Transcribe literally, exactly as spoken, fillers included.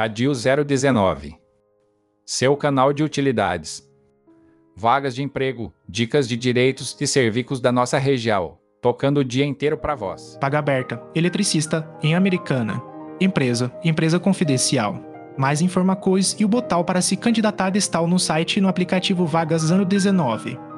Radio zero dezenove. Seu canal de utilidades. Vagas de emprego, dicas de direitos e serviços da nossa região, tocando o dia inteiro para vós. Vaga aberta, eletricista, em Americana. Empresa, empresa confidencial. Mais informações e o botão para se candidatar está no site e no aplicativo Vagas Ano dezenove.